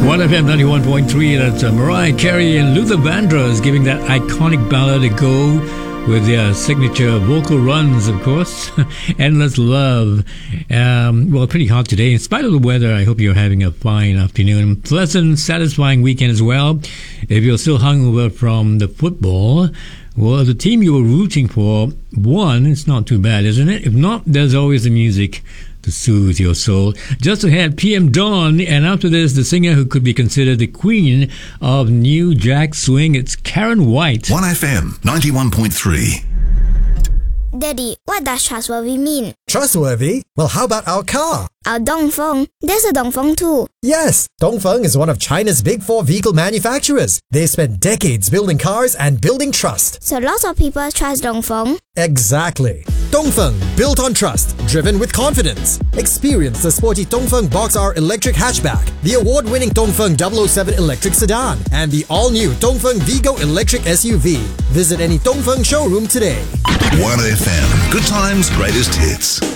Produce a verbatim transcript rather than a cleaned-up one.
one F M ninety-one point three, that's uh, Mariah Carey and Luther Vandross giving that iconic ballad a go with their signature vocal runs, of course. Endless Love. Um, well, pretty hot today. In spite of the weather, I hope you're having a fine afternoon. Pleasant, satisfying weekend as well. If you're still hungover from the football, well, the team you were rooting for won. It's not too bad, isn't it? If not, there's always the music to soothe your soul. Just ahead, P M Dawn, and after this, the singer who could be considered the queen of New Jack Swing, it's Karen White. one F M ninety-one point three. Daddy, what does trustworthy mean? Trustworthy? Well, how about our car? Our Dongfeng. There's a Dongfeng too. Yes, Dongfeng is one of China's big four vehicle manufacturers. They spent decades building cars and building trust. So lots of people trust Dongfeng. Exactly. Dongfeng, built on trust, driven with confidence. Experience the sporty Dongfeng Box R electric hatchback, the award-winning Dongfeng double oh seven electric sedan, and the all-new Dongfeng Vigo electric S U V. Visit any Dongfeng showroom today. one F M. Good times, greatest hits.